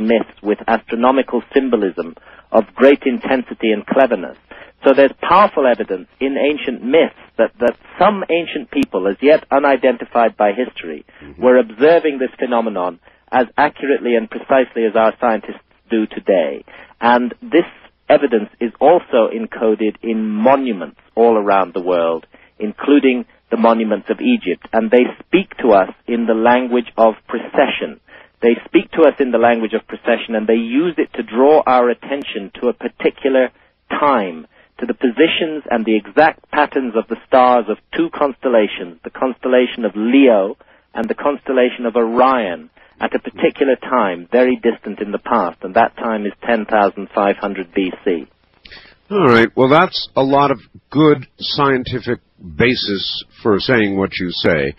myths with astronomical symbolism of great intensity and cleverness. So there's powerful evidence in ancient myths that some ancient people, as yet unidentified by history, were observing this phenomenon as accurately and precisely as our scientists do today. And this evidence is also encoded in monuments all around the world, including the monuments of Egypt. And they speak to us in the language of precession. They speak to us in the language of precession, and they use it to draw our attention to a particular time, to the positions and the exact patterns of the stars of two constellations, the constellation of Leo and the constellation of Orion, at a particular time, very distant in the past, and that time is 10,500 BC. All right. Well, that's a lot of good scientific basis for saying what you say.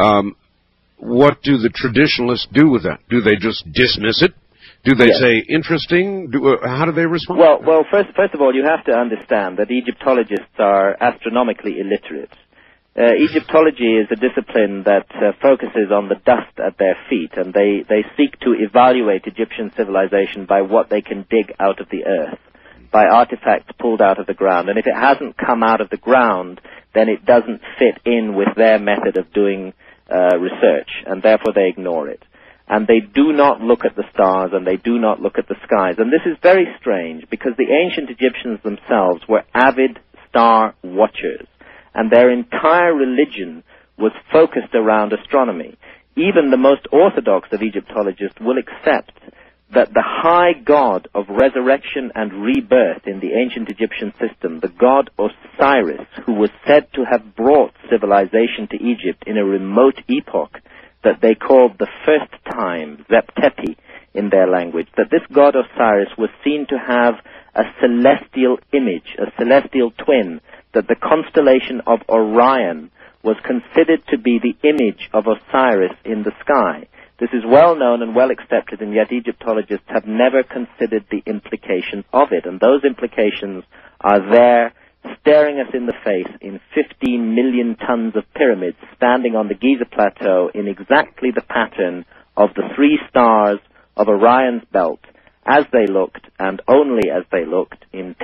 What do the traditionalists do with that? Do they just dismiss it? Do they say interesting? How do they respond? Well, first of all, you have to understand that Egyptologists are astronomically illiterate. Egyptology is a discipline that focuses on the dust at their feet, and they seek to evaluate Egyptian civilization by what they can dig out of the earth, by artifacts pulled out of the ground. And if it hasn't come out of the ground, then it doesn't fit in with their method of doing research, and therefore they ignore it. And they do not look at the stars, and they do not look at the skies. And this is very strange, because the ancient Egyptians themselves were avid star watchers, and their entire religion was focused around astronomy. Even the most orthodox of Egyptologists will accept that the high god of resurrection and rebirth in the ancient Egyptian system, the god Osiris, who was said to have brought civilization to Egypt in a remote epoch that they called the first time, Zep-Tepi in their language, that this god Osiris was seen to have a celestial image, a celestial twin, that the constellation of Orion was considered to be the image of Osiris in the sky. This is well known and well accepted, and yet Egyptologists have never considered the implications of it, and those implications are there staring us in the face in 15 million tons of pyramids standing on the Giza Plateau in exactly the pattern of the three stars of Orion's belt, as they looked, and only as they looked, in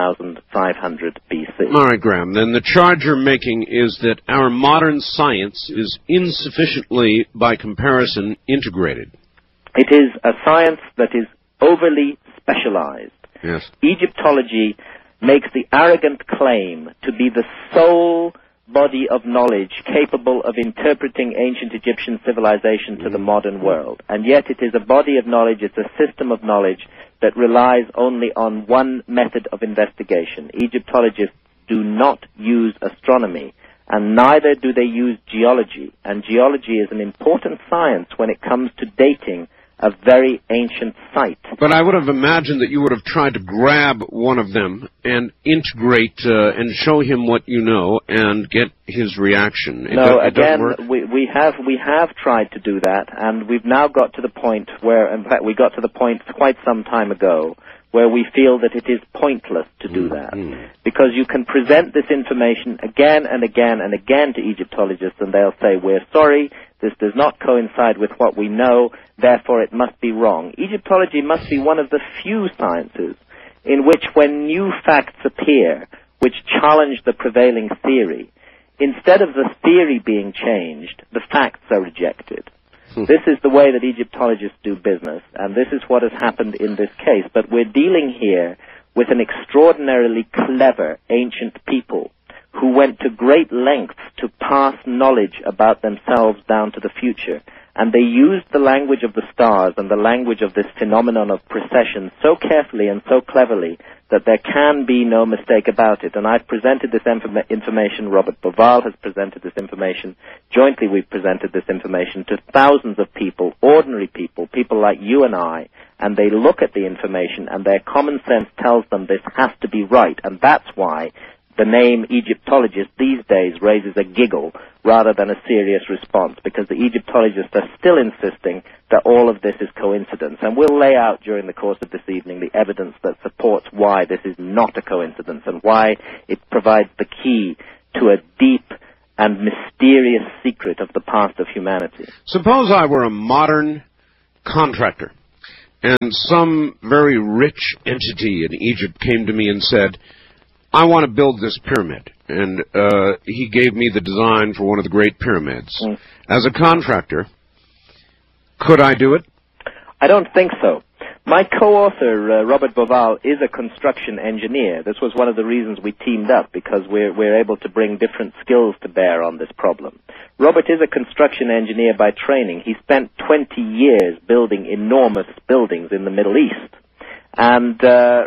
10,500 BC. All right, Graham, then the charge you're making is that our modern science is insufficiently, by comparison, integrated. It is a science that is overly specialized. Yes. Egyptology makes the arrogant claim to be the sole body of knowledge capable of interpreting ancient Egyptian civilization to the modern world. And yet it is a body of knowledge, it's a system of knowledge that relies only on one method of investigation. Egyptologists do not use astronomy, and neither do they use geology. And geology is an important science when it comes to dating a very ancient site. But I would have imagined that you would have tried to grab one of them and integrate and show him what you know and get his reaction. We have tried to do that, and we've now got to the point where, in fact, we got to the point quite some time ago where we feel that it is pointless to do that. Because you can present this information again and again and again to Egyptologists, and they'll say, we're sorry, this does not coincide with what we know, therefore it must be wrong. Egyptology must be one of the few sciences in which, when new facts appear which challenge the prevailing theory, instead of the theory being changed, the facts are rejected. This is the way that Egyptologists do business, and this is what has happened in this case. But we're dealing here with an extraordinarily clever ancient people who went to great lengths to pass knowledge about themselves down to the future. And they used the language of the stars and the language of this phenomenon of precession so carefully and so cleverly that there can be no mistake about it. And I've presented this information, Robert Bauval has presented this information, jointly we've presented this information to thousands of people, ordinary people, people like you and I, and they look at the information and their common sense tells them this has to be right. And that's why the name Egyptologist these days raises a giggle rather than a serious response, because the Egyptologists are still insisting that all of this is coincidence. And we'll lay out during the course of this evening the evidence that supports why this is not a coincidence and why it provides the key to a deep and mysterious secret of the past of humanity. Suppose I were a modern contractor, and some very rich entity in Egypt came to me and said, I want to build this pyramid. And he gave me the design for one of the Great Pyramids. As a contractor, could I do it? I don't think so. My co-author, Robert Boval, is a construction engineer. This was one of the reasons we teamed up, because we're able to bring different skills to bear on this problem. Robert is a construction engineer by training. He spent 20 years building enormous buildings in the Middle East. And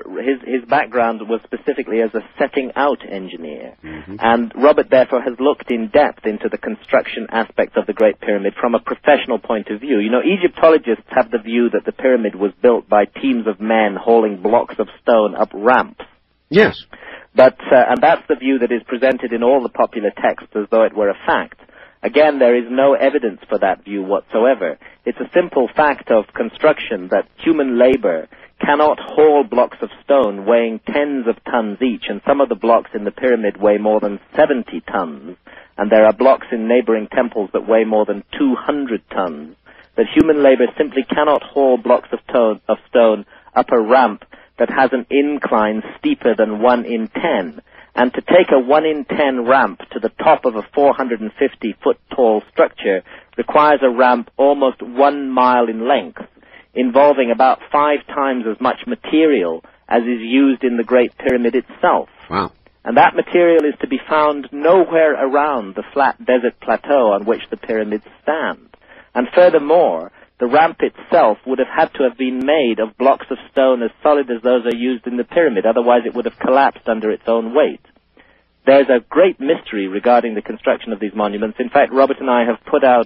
his background was specifically as a setting-out engineer. And Robert, therefore, has looked in depth into the construction aspects of the Great Pyramid from a professional point of view. You know, Egyptologists have the view that the pyramid was built by teams of men hauling blocks of stone up ramps. Yes. But and that's the view that is presented in all the popular texts as though it were a fact. Again, there is no evidence for that view whatsoever. It's a simple fact of construction that human labor cannot haul blocks of stone weighing tens of tons each, and some of the blocks in the pyramid weigh more than 70 tons, and there are blocks in neighboring temples that weigh more than 200 tons, that human labor simply cannot haul blocks of stone up a ramp that has an incline steeper than 1 in 10. And to take a 1 in 10 ramp to the top of a 450-foot tall structure requires a ramp almost 1 mile in length, involving about 5 times as much material as is used in the Great Pyramid itself. Wow. And that material is to be found nowhere around the flat desert plateau on which the pyramids stand. And furthermore, the ramp itself would have had to have been made of blocks of stone as solid as those are used in the pyramid, otherwise it would have collapsed under its own weight. There's a great mystery regarding the construction of these monuments. In fact, Robert and I have put out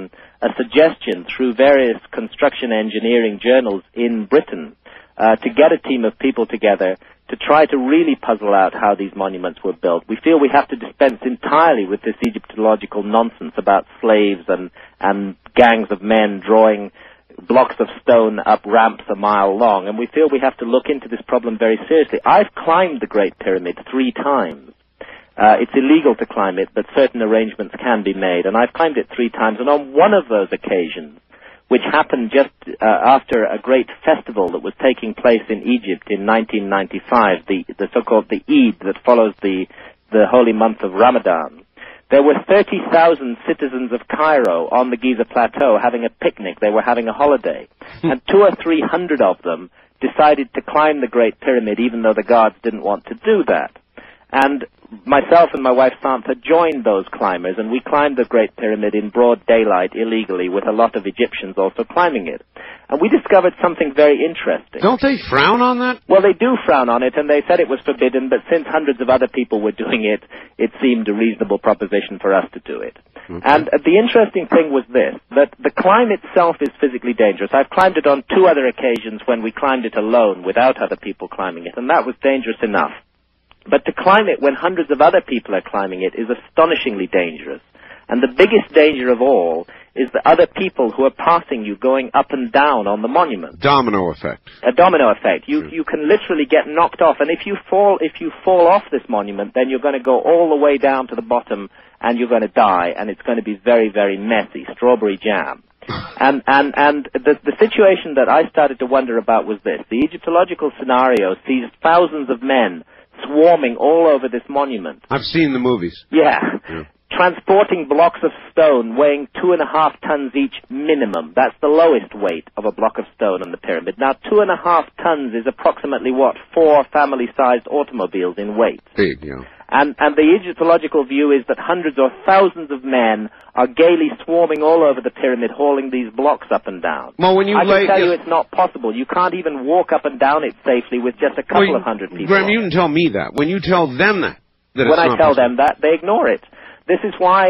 a suggestion through various construction engineering journals in Britain to get a team of people together to try to really puzzle out how these monuments were built. We feel we have to dispense entirely with this Egyptological nonsense about slaves and gangs of men drawing blocks of stone up ramps a mile long, and we feel we have to look into this problem very seriously. I've climbed the Great Pyramid 3 times. It's illegal to climb it, but certain arrangements can be made, and I've climbed it 3 times, and on one of those occasions, which happened just after a great festival that was taking place in Egypt in 1995, the so-called the Eid that follows the holy month of Ramadan. There were 30,000 citizens of Cairo on the Giza Plateau having a picnic. They were having a holiday. And 200 or 300 of them decided to climb the Great Pyramid, even though the guards didn't want to do that. And myself and my wife Santa joined those climbers, and we climbed the Great Pyramid in broad daylight illegally, with a lot of Egyptians also climbing it. And we discovered something very interesting. Don't they frown on that? Well, they do frown on it, and they said it was forbidden, but since hundreds of other people were doing it, it seemed a reasonable proposition for us to do it. Okay. And the interesting thing was this, that the climb itself is physically dangerous. I've climbed it on 2 other occasions when we climbed it alone without other people climbing it, and that was dangerous enough. But to climb it when hundreds of other people are climbing it is astonishingly dangerous. And the biggest danger of all is the other people who are passing you going up and down on the monument. Domino effect. A domino effect. You can literally get knocked off, and if you fall off this monument, then you're going to go all the way down to the bottom, and you're going to die, and it's going to be very, very messy, strawberry jam. And the situation that I started to wonder about was this. The Egyptological scenario sees thousands of men swarming all over this monument. I've seen the movies. Yeah. Transporting blocks of stone weighing 2.5 tons each minimum. That's the lowest weight of a block of stone on the pyramid. Now, 2.5 tons is approximately, 4 family-sized automobiles in weight. Big, yeah. And the Egyptological view is that hundreds or thousands of men are gaily swarming all over the pyramid, hauling these blocks up and down. Well, when you I can tell you it's not possible. You can't even walk up and down it safely with just a couple of hundred people. Graham, you can tell me that. When you tell them that it's when I not tell possible. them that, they ignore it. This is why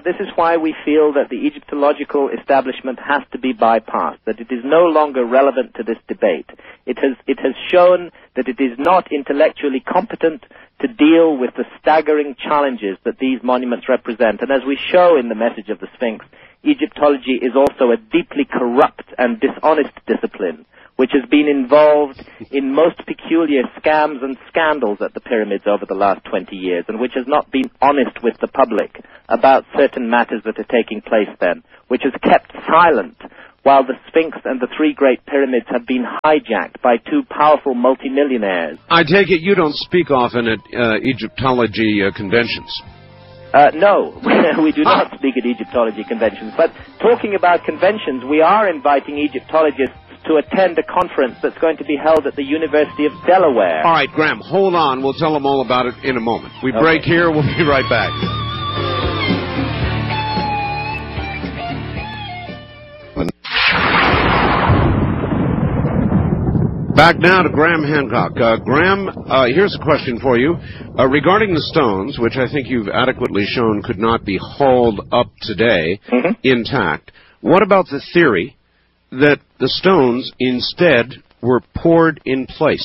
we feel that the Egyptological establishment has to be bypassed, that it is no longer relevant to this debate. It has shown that it is not intellectually competent to deal with the staggering challenges that these monuments represent. And as we show in the message of the Sphinx, Egyptology is also a deeply corrupt and dishonest discipline, which has been involved in most peculiar scams and scandals at the pyramids over the last 20 years, and which has not been honest with the public about certain matters that are taking place then, which has kept silent while the Sphinx and the three Great Pyramids have been hijacked by two powerful multimillionaires. I take it you don't speak often at Egyptology conventions. No, we do not speak at Egyptology conventions. But talking about conventions, we are inviting Egyptologists to attend a conference that's going to be held at the University of Delaware. All right, Graham, hold on. We'll tell them all about it in a moment. We break here. We'll be right back. Back now to Graham Hancock. Graham, here's a question for you. Regarding the stones, which I think you've adequately shown could not be hauled up today intact, what about the theory that the stones instead were poured in place?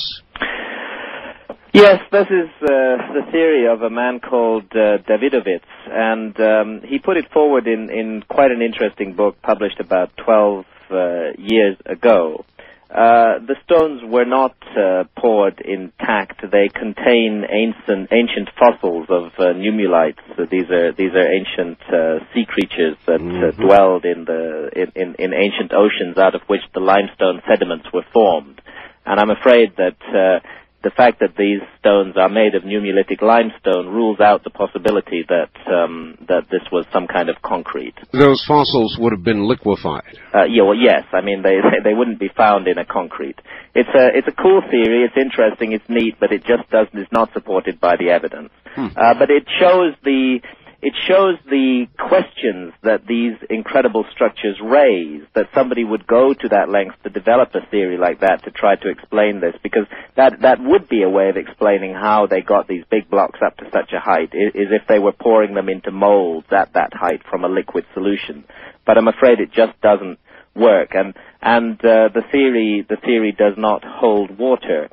Yes, this is the theory of a man called Davidovits, and he put it forward in quite an interesting book published about 12 years ago. The stones were not poured intact. They contain ancient fossils of nummulites. These are ancient sea creatures that dwelled in ancient oceans out of which the limestone sediments were formed. And I'm afraid that the fact that these stones are made of nummulitic limestone rules out the possibility that this was some kind of concrete. Those fossils would have been liquefied. Yes. I mean, they wouldn't be found in a concrete. It's a cool theory. It's interesting. It's neat, but it just is not supported by the evidence. But it shows the questions that these incredible structures raise, that somebody would go to that length to develop a theory like that to try to explain this, because that would be a way of explaining how they got these big blocks up to such a height, is if they were pouring them into molds at that height from a liquid solution. But I'm afraid it just doesn't work, and the theory does not hold water.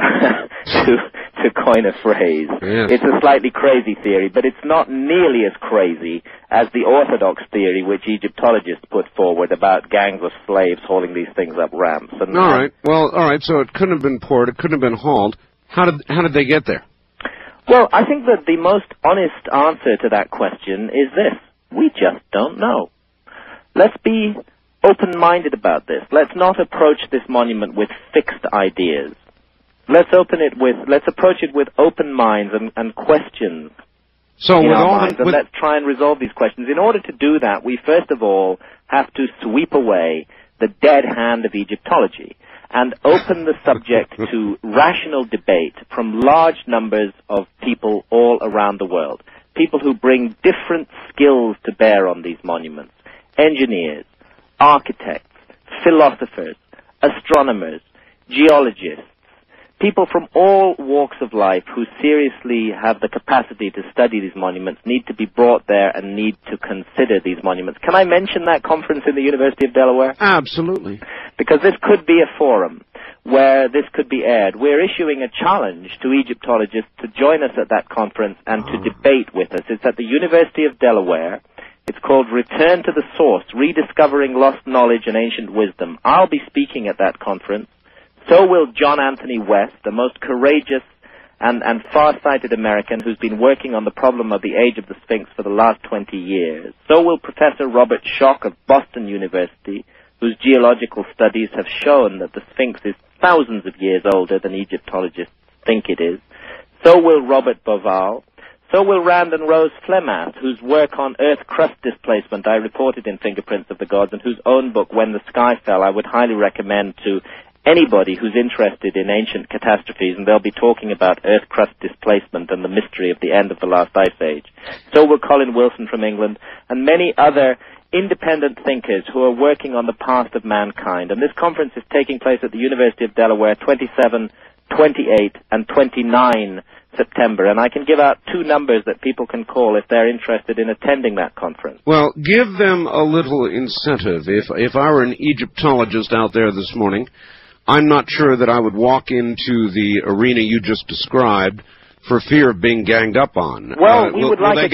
To coin a phrase. Yes. It's a slightly crazy theory, but it's not nearly as crazy as the orthodox theory which Egyptologists put forward about gangs of slaves hauling these things up ramps. And, all right. So it couldn't have been poured. It couldn't have been hauled. How did they get there? Well, I think that the most honest answer to that question is this: we just don't know. Let's be open-minded about this. Let's not approach this monument with fixed ideas. Let's approach it with open minds and questions. So Let's try and resolve these questions. In order to do that, we first of all have to sweep away the dead hand of Egyptology and open the subject to rational debate from large numbers of people all around the world. People who bring different skills to bear on these monuments. Engineers, architects, philosophers, astronomers, geologists, people from all walks of life who seriously have the capacity to study these monuments need to be brought there and need to consider these monuments. Can I mention that conference in the University of Delaware? Absolutely. Because this could be a forum where this could be aired. We're issuing a challenge to Egyptologists to join us at that conference and to debate with us. It's at the University of Delaware. It's called Return to the Source, Rediscovering Lost Knowledge and Ancient Wisdom. I'll be speaking at that conference. So will John Anthony West, the most courageous and far-sighted American who's been working on the problem of the age of the Sphinx for the last 20 years. So will Professor Robert Schoch of Boston University, whose geological studies have shown that the Sphinx is thousands of years older than Egyptologists think it is. So will Robert Bauval. So will Rand and Rose Flemath, whose work on Earth crust displacement I reported in Fingerprints of the Gods, and whose own book, When the Sky Fell, I would highly recommend to anybody who's interested in ancient catastrophes, and they'll be talking about Earth crust displacement and the mystery of the end of the last ice age. So will Colin Wilson from England, and many other independent thinkers who are working on the past of mankind. And this conference is taking place at the University of Delaware, 27, 28, and 29 September. And I can give out two numbers that people can call if they're interested in attending that conference. Well, give them a little incentive. If I were an Egyptologist out there this morning, I'm not sure that I would walk into the arena you just described for fear of being ganged up on. Well, we would like a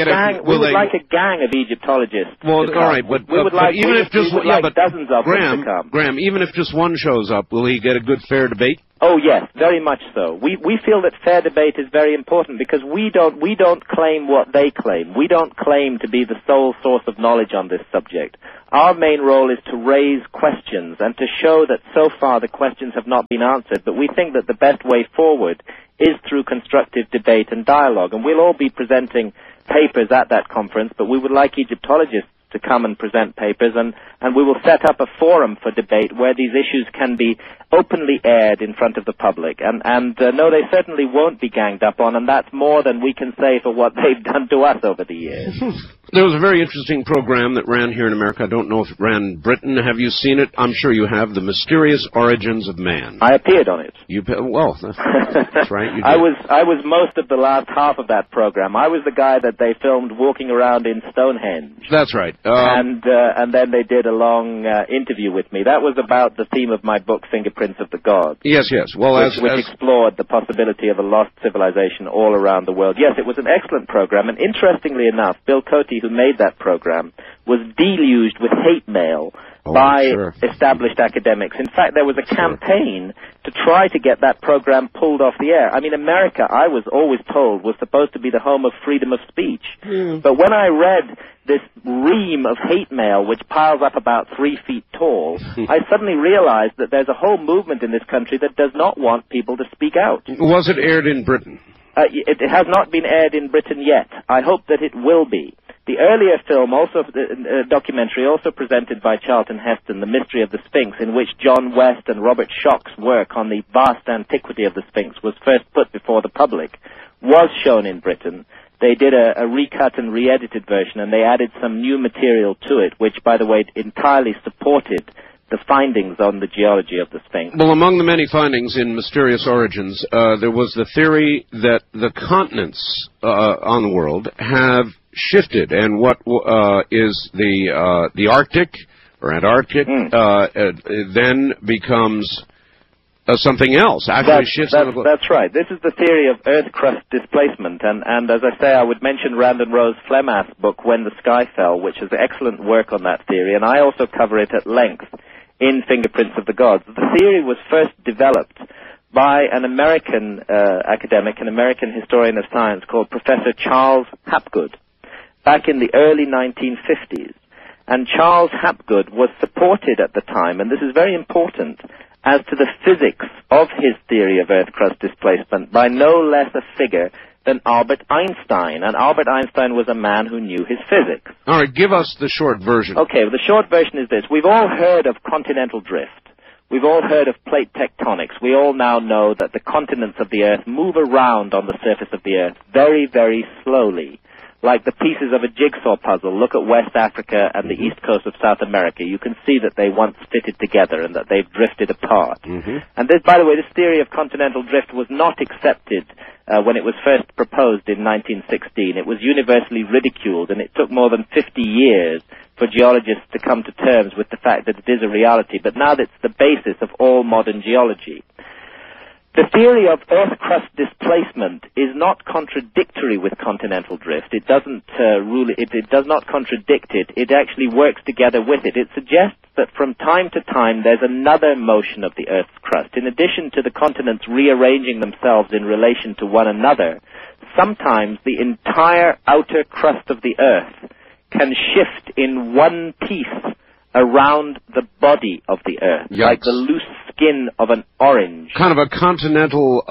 gang of Egyptologists. Well, all right, but even if just dozens of them to come. Graham, even if just one shows up, will he get a good fair debate? Oh yes, very much so. We feel that fair debate is very important because we don't claim what they claim. We don't claim to be the sole source of knowledge on this subject. Our main role is to raise questions and to show that so far the questions have not been answered, but we think that the best way forward is through constructive debate and dialogue. And we'll all be presenting papers at that conference, but we would like Egyptologists to come and present papers, and we will set up a forum for debate where these issues can be openly aired in front of the public. And no, they certainly won't be ganged up on, and that's more than we can say for what they've done to us over the years. There was a very interesting program that ran here in America. I don't know if it ran in Britain. Have you seen it? I'm sure you have. The Mysterious Origins of Man. I appeared on it. Well, that's right. You did. I was most of the last half of that program. I was the guy that they filmed walking around in Stonehenge. That's right. And then they did a long interview with me. That was about the theme of my book, Fingerprints of the Gods. Yes. Well, which explored the possibility of a lost civilization all around the world. Yes, it was an excellent program, and interestingly enough, Bill Coty, who made that program, was deluged with hate mail by established academics. In fact, there was a campaign to try to get that program pulled off the air. I mean, America, I was always told, was supposed to be the home of freedom of speech. But when I read this ream of hate mail, which piles up about 3 feet tall, I suddenly realized that there's a whole movement in this country that does not want people to speak out. Was it aired in Britain? It has not been aired in Britain yet. I hope that it will be. The earlier film, also documentary, also presented by Charlton Heston, The Mystery of the Sphinx, in which John West and Robert Schoch's work on the vast antiquity of the Sphinx was first put before the public, was shown in Britain. They did a recut and re-edited version, and they added some new material to it, which, by the way, entirely supported the findings on the geology of the Sphinx. Well, among the many findings in Mysterious Origins, there was the theory that the continents on the world have shifted, and what is the Arctic or Antarctic then becomes something else. That's right. This is the theory of Earth crust displacement, and as I say, I would mention Randon Rose Flemath's book, When the Sky Fell, which is excellent work on that theory, and I also cover it at length in Fingerprints of the Gods. The theory was first developed by an American academic, an American historian of science called Professor Charles Hapgood, back in the early 1950s. And Charles Hapgood was supported at the time, and this is very important, as to the physics of his theory of Earth crust displacement by no less a figure than Albert Einstein. And Albert Einstein was a man who knew his physics. All right, give us the short version. Okay, well, the short version is this. We've all heard of continental drift. We've all heard of plate tectonics. We all now know that the continents of the Earth move around on the surface of the Earth very, very slowly, like the pieces of a jigsaw puzzle. Look at West Africa and the east coast of South America. You can see that they once fitted together and that they've drifted apart. And this, by the way, this theory of continental drift was not accepted when it was first proposed in 1916. It was universally ridiculed, and it took more than 50 years for geologists to come to terms with the fact that it is a reality. But now that's the basis of all modern geology. The theory of Earth crust displacement is not contradictory with continental drift. It doesn't it does not contradict it. It actually works together with it. It suggests that from time to time there's another motion of the Earth's crust. In addition to the continents rearranging themselves in relation to one another, sometimes the entire outer crust of the Earth can shift in one piece around the body of the Earth, like the loose skin of an orange. Kind of a continental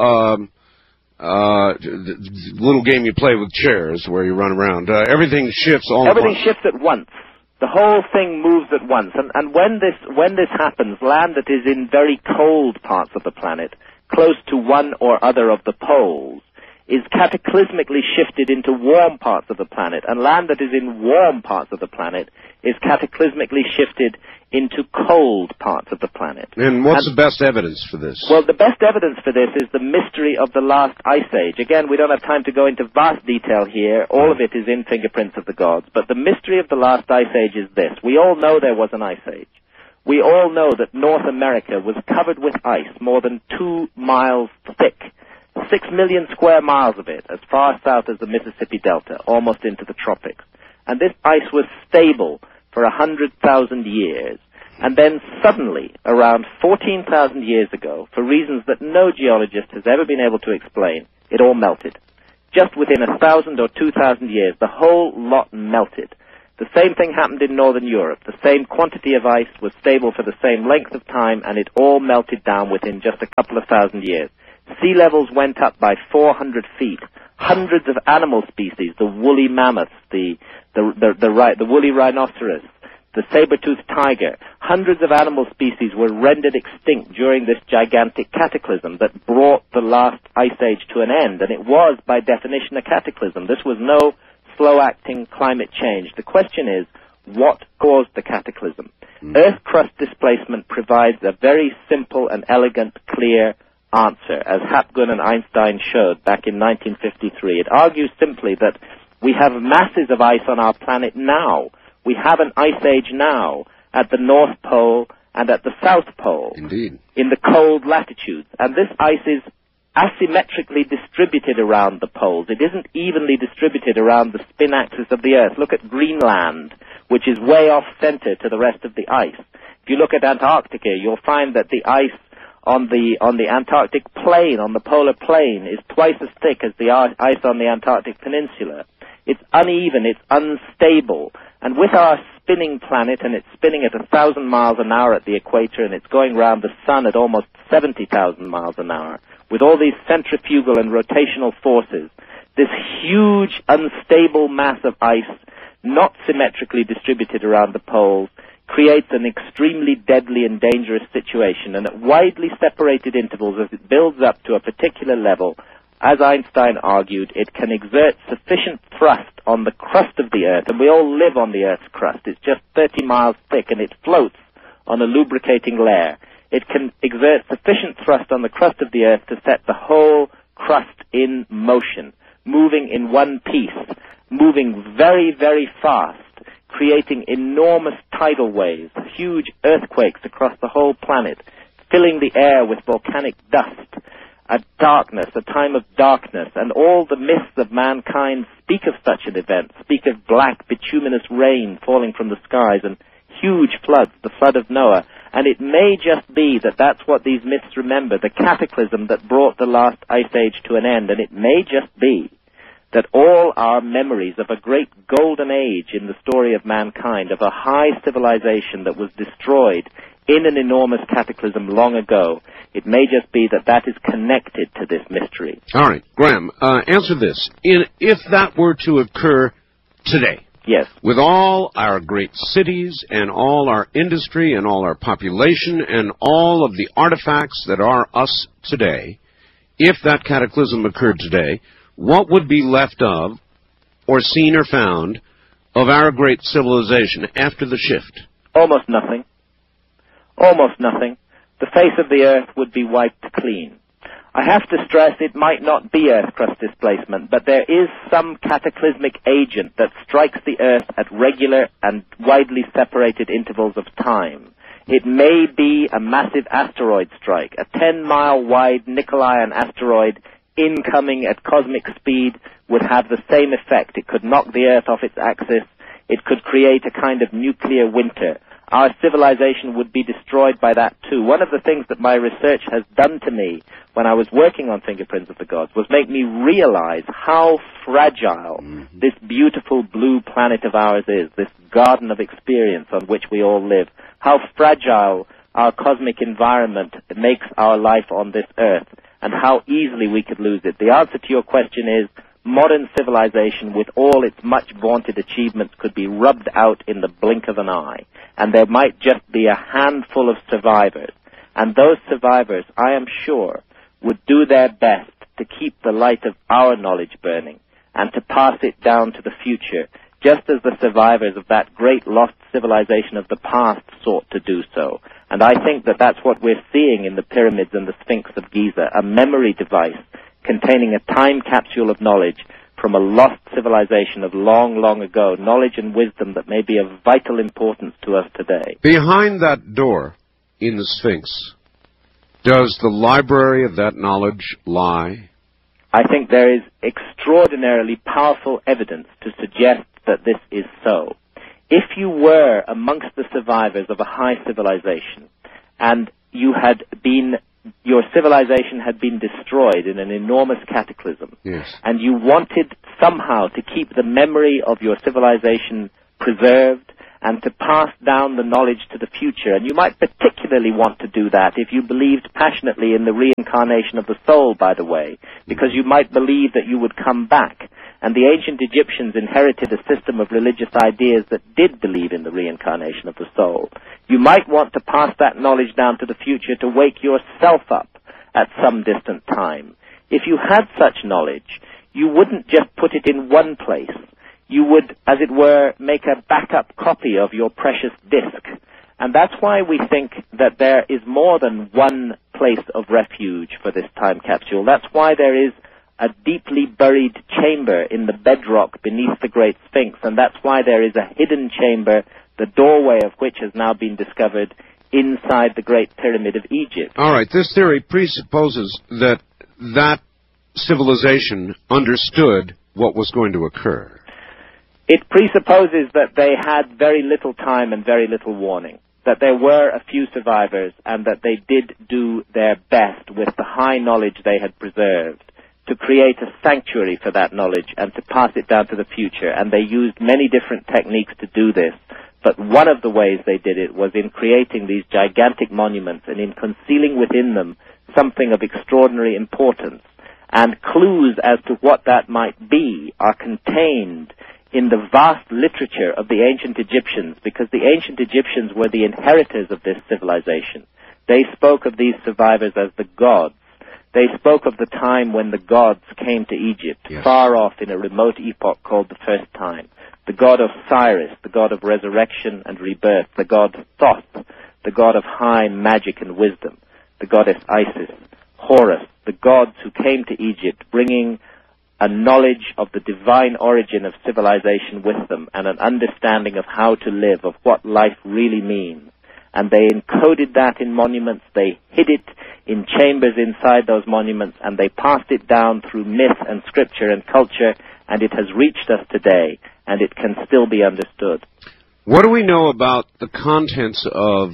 little game you play with chairs where you run around. Everything shifts all at once. Everything shifts at once. The whole thing moves at once. And when this happens, land that is in very cold parts of the planet, close to one or other of the poles, is cataclysmically shifted into warm parts of the planet, and land that is in warm parts of the planet is cataclysmically shifted into cold parts of the planet. And what's the best evidence for this? Well, the best evidence for this is the mystery of the last ice age. Again, we don't have time to go into vast detail here. All of it is in Fingerprints of the Gods. But the mystery of the last ice age is this. We all know there was an ice age. We all know that North America was covered with ice more than 2 miles thick. 6 million square miles of it, as far south as the Mississippi Delta, almost into the tropics. And this ice was stable for 100,000 years. And then suddenly, around 14,000 years ago, for reasons that no geologist has ever been able to explain, it all melted. Just within 1,000 or 2,000 years, the whole lot melted. The same thing happened in northern Europe. The same quantity of ice was stable for the same length of time, and it all melted down within just a couple of thousand years. Sea levels went up by 400 feet. Hundreds of animal species, the woolly mammoth, the woolly rhinoceros, the saber-toothed tiger, hundreds of animal species were rendered extinct during this gigantic cataclysm that brought the last ice age to an end. And it was, by definition, a cataclysm. This was no slow-acting climate change. The question is, what caused the cataclysm? Earth crust displacement provides a very simple and elegant, clear answer, as Hapgood and Einstein showed back in 1953. It argues simply that we have masses of ice on our planet now. We have an ice age now at the North Pole and at the South Pole. Indeed. In the cold latitudes. And this ice is asymmetrically distributed around the poles. It isn't evenly distributed around the spin axis of the Earth. Look at Greenland, which is way off center to the rest of the ice. If you look at Antarctica, you'll find that the ice on the Antarctic plain, on the polar plain, is twice as thick as the ice on the Antarctic Peninsula. It's uneven, it's unstable. And with our spinning planet, and it's spinning at 1,000 miles an hour at the equator, and it's going around the sun at almost 70,000 miles an hour, with all these centrifugal and rotational forces, this huge, unstable mass of ice, not symmetrically distributed around the poles, creates an extremely deadly and dangerous situation. And at widely separated intervals, as it builds up to a particular level, as Einstein argued, it can exert sufficient thrust on the crust of the Earth, and we all live on the Earth's crust. It's just 30 miles thick, and it floats on a lubricating layer. It can exert sufficient thrust on the crust of the Earth to set the whole crust in motion, moving in one piece, moving very, very fast, creating enormous tidal waves, huge earthquakes across the whole planet, filling the air with volcanic dust, a darkness, a time of darkness, and all the myths of mankind speak of such an event, speak of black bituminous rain falling from the skies and huge floods, the flood of Noah. And it may just be that that's what these myths remember, the cataclysm that brought the last ice age to an end. And it may just be that all our memories of a great golden age in the story of mankind, of a high civilization that was destroyed in an enormous cataclysm long ago, it may just be that that is connected to this mystery. All right, Graham, answer this. If that were to occur today, yes, with all our great cities and all our industry and all our population and all of the artifacts that are us today, if that cataclysm occurred today, what would be left of, or seen or found, of our great civilization after the shift? Almost nothing. Almost nothing. The face of the Earth would be wiped clean. I have to stress it might not be Earth crust displacement, but there is some cataclysmic agent that strikes the Earth at regular and widely separated intervals of time. It may be a massive asteroid strike, a 10-mile wide nickel-iron asteroid incoming at cosmic speed would have the same effect. It could knock the Earth off its axis. It could create a kind of nuclear winter. Our civilization would be destroyed by that too. One of the things that my research has done to me when I was working on Fingerprints of the Gods was make me realize how fragile this beautiful blue planet of ours is, this garden of experience on which we all live, how fragile our cosmic environment makes our life on this Earth, and how easily we could lose it. The answer to your question is, modern civilization, with all its much vaunted achievements, could be rubbed out in the blink of an eye. And there might just be a handful of survivors. And those survivors, I am sure, would do their best to keep the light of our knowledge burning and to pass it down to the future, just as the survivors of that great lost civilization of the past sought to do so. And I think that that's what we're seeing in the pyramids and the Sphinx of Giza, a memory device containing a time capsule of knowledge from a lost civilization of long, long ago, knowledge and wisdom that may be of vital importance to us today. Behind that door in the Sphinx, does the library of that knowledge lie? I think there is extraordinarily powerful evidence to suggest that this is so. if you were amongst the survivors of a high civilization and your civilization had been destroyed in an enormous cataclysm, yes, and you wanted somehow to keep the memory of your civilization preserved and to pass down the knowledge to the future, and you might particularly want to do that if you believed passionately in the reincarnation of the soul, by the way, because you might believe that you would come back. And the ancient Egyptians inherited a system of religious ideas that did believe in the reincarnation of the soul. You might want to pass that knowledge down to the future to wake yourself up at some distant time. If you had such knowledge, you wouldn't just put it in one place. You would, as it were, make a backup copy of your precious disk. And that's why we think that there is more than one place of refuge for this time capsule. That's why there is a deeply buried chamber in the bedrock beneath the Great Sphinx, and that's why there is a hidden chamber, the doorway of which has now been discovered inside the Great Pyramid of Egypt. All right, this theory presupposes that that civilization understood what was going to occur. It presupposes that they had very little time and very little warning, that there were a few survivors, and that they did do their best with the high knowledge they had preserved to create a sanctuary for that knowledge and to pass it down to the future. And they used many different techniques to do this, but one of the ways they did it was in creating these gigantic monuments and in concealing within them something of extraordinary importance. And clues as to what that might be are contained in the vast literature of the ancient Egyptians, because the ancient Egyptians were the inheritors of this civilization. They spoke of these survivors as the gods. They spoke of the time when the gods came to Egypt, yes, far off in a remote epoch called the First Time. The god Osiris, the god of resurrection and rebirth, the god Thoth, the god of high magic and wisdom, the goddess Isis, Horus, the gods who came to Egypt bringing a knowledge of the divine origin of civilization with them and an understanding of how to live, of what life really means. And they encoded that in monuments, they hid it in chambers inside those monuments, and they passed it down through myth and scripture and culture, and it has reached us today, and it can still be understood. What do we know about the contents of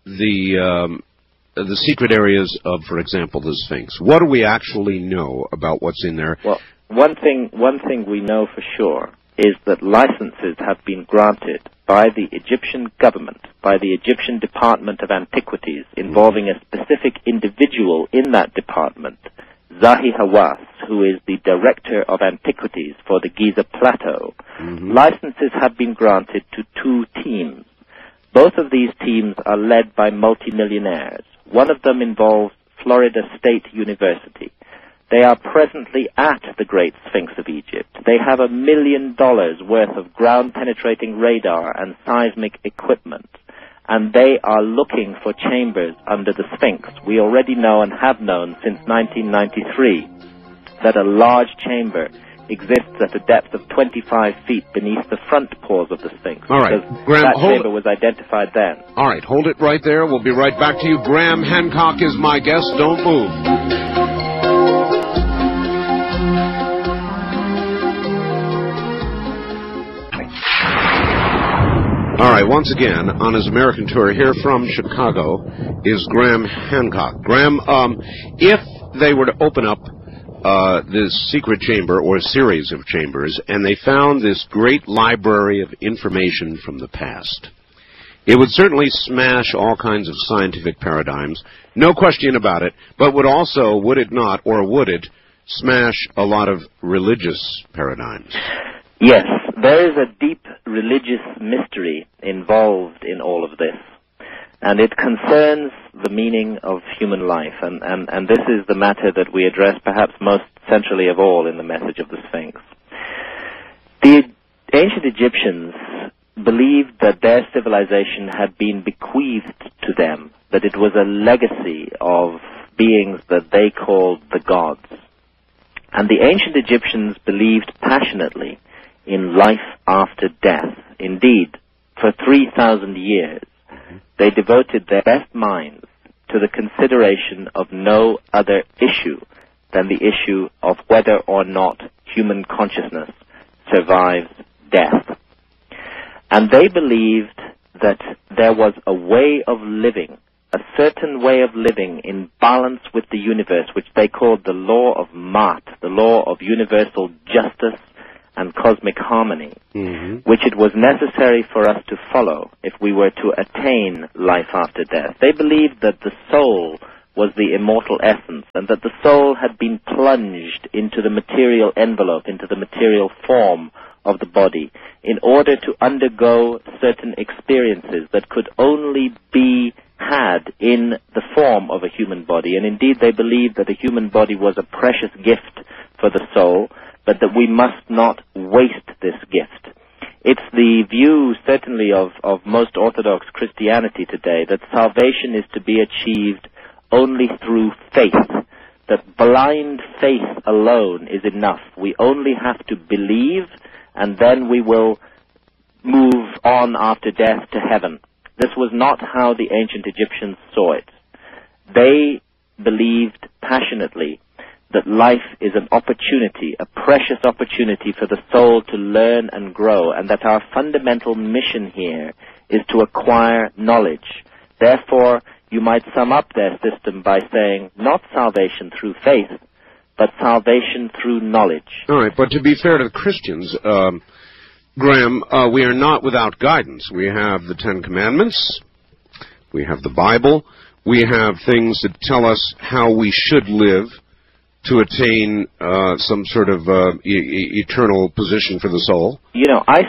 the secret areas of, for example, the Sphinx? What do we actually know about what's in there? Well, one thing we know for sure is that licenses have been granted by the Egyptian government, by the Egyptian Department of Antiquities, involving a specific individual in that department, Zahi Hawass, who is the Director of Antiquities for the Giza Plateau. Mm-hmm. Licenses have been granted to 2 teams. Both of these teams are led by multimillionaires. One of them involves Florida State University. They are presently at the Great Sphinx of Egypt. They have $1 million worth of ground-penetrating radar and seismic equipment, and they are looking for chambers under the Sphinx. We already know and have known since 1993 that a large chamber exists at a depth of 25 feet beneath the front paws of the Sphinx. All right, Graham, that chamber was identified then. All right, hold it right there. We'll be right back to you. Graham Hancock is my guest. Don't move. All right, once again, on his American tour here from Chicago is Graham Hancock. Graham, if they were to open up this secret chamber or series of chambers and they found this great library of information from the past, it would certainly smash all kinds of scientific paradigms, no question about it, but would it not, or would it, smash a lot of religious paradigms? Yes, there is a deep religious mystery involved in all of this, and it concerns the meaning of human life, and this is the matter that we address perhaps most centrally of all in the message of the Sphinx. The ancient Egyptians believed that their civilization had been bequeathed to them, that it was a legacy of beings that they called the gods. And the ancient Egyptians believed passionately in life after death. Indeed, for 3,000 years, they devoted their best minds to the consideration of no other issue than the issue of whether or not human consciousness survives death. And they believed that there was a way of living, a certain way of living in balance with the universe, which they called the law of Ma'at, the law of universal justice and cosmic harmony, which it was necessary for us to follow if we were to attain life after death. They believed that the soul was the immortal essence, and that the soul had been plunged into the material envelope, into the material form of the body, in order to undergo certain experiences that could only be had in the form of a human body. And indeed they believed that a human body was a precious gift for the soul, but that we must not waste this gift. It's the view, certainly, of most Orthodox Christianity today, that salvation is to be achieved only through faith, that blind faith alone is enough. We only have to believe, and then we will move on after death to heaven. This was not how the ancient Egyptians saw it. They believed passionately that life is an opportunity, a precious opportunity for the soul to learn and grow, and that our fundamental mission here is to acquire knowledge. Therefore, you might sum up their system by saying, not salvation through faith, but salvation through knowledge. All right, but to be fair to the Christians, Graham, we are not without guidance. We have the Ten Commandments, we have the Bible, we have things that tell us how we should live to attain some sort of eternal position for the soul. You know, I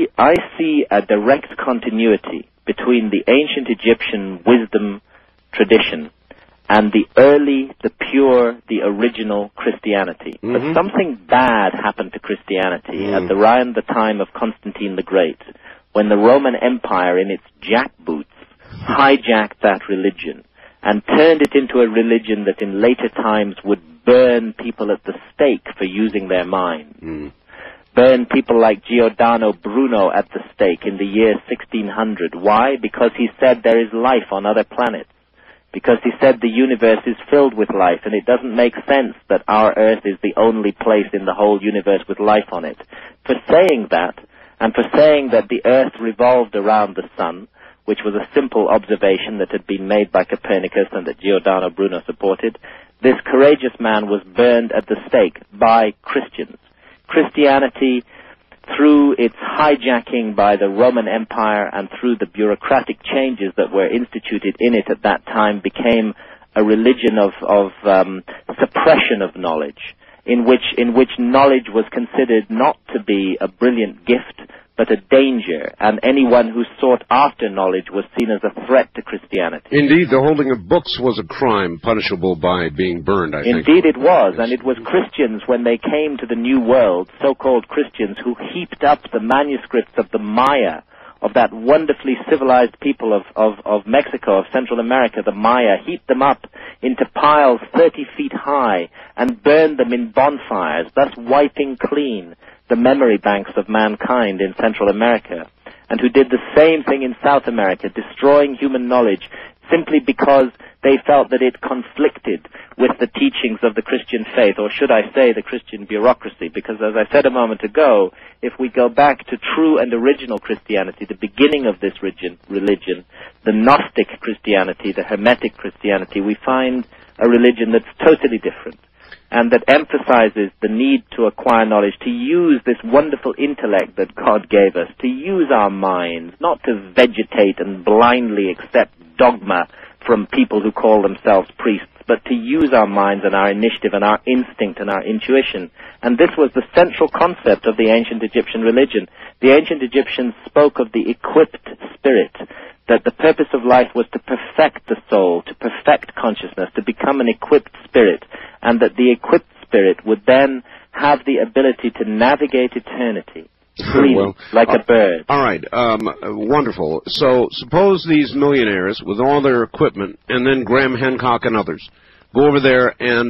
see a direct continuity between the ancient Egyptian wisdom tradition and the early, the pure, the original Christianity. But something bad happened to Christianity at around the time of Constantine the Great, when the Roman Empire, in its jackboots, hijacked that religion and turned it into a religion that in later times would burn people at the stake for using their minds. Burn people like Giordano Bruno at the stake in the year 1600. Why? Because he said there is life on other planets. Because he said the universe is filled with life, and it doesn't make sense that our Earth is the only place in the whole universe with life on it. For saying that, and for saying that the Earth revolved around the sun, which was a simple observation that had been made by Copernicus and that Giordano Bruno supported, this courageous man was burned at the stake by Christians. Christianity, through its hijacking by the Roman Empire and through the bureaucratic changes that were instituted in it at that time, became a religion of suppression of knowledge, in which knowledge was considered not to be a brilliant gift, but a danger, and anyone who sought after knowledge was seen as a threat to Christianity. Indeed, the holding of books was a crime punishable by being burned, I think. Indeed it was, and it was Christians, when they came to the New World, so-called Christians, who heaped up the manuscripts of the Maya, of that wonderfully civilized people of Mexico, of Central America, the Maya, heaped them up into piles 30 feet high and burned them in bonfires, thus wiping clean the memory banks of mankind in Central America, and who did the same thing in South America, destroying human knowledge simply because they felt that it conflicted with the teachings of the Christian faith, or should I say the Christian bureaucracy, because as I said a moment ago, if we go back to true and original Christianity, the beginning of this religion, the Gnostic Christianity, the Hermetic Christianity, we find a religion that's totally different, and that emphasizes the need to acquire knowledge, to use this wonderful intellect that God gave us, to use our minds, not to vegetate and blindly accept dogma from people who call themselves priests, but to use our minds and our initiative and our instinct and our intuition. And this was the central concept of the ancient Egyptian religion. The ancient Egyptians spoke of the equipped spirit, that the purpose of life was to perfect the soul, to perfect consciousness, to become an equipped spirit, and that the equipped spirit would then have the ability to navigate eternity, freely, like a bird. All right, wonderful. So suppose these millionaires, with all their equipment, and then Graham Hancock and others, go over there and